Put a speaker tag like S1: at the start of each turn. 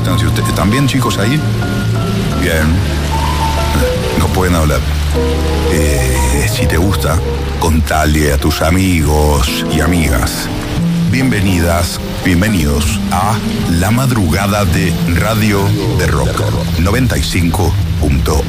S1: están? Si ustedes están bien, chicos, ahí. Bien. No pueden hablar. Si te gusta, contale a tus amigos y amigas. Bienvenidas, bienvenidos a La Madrugada de Radio de Rock 95.1.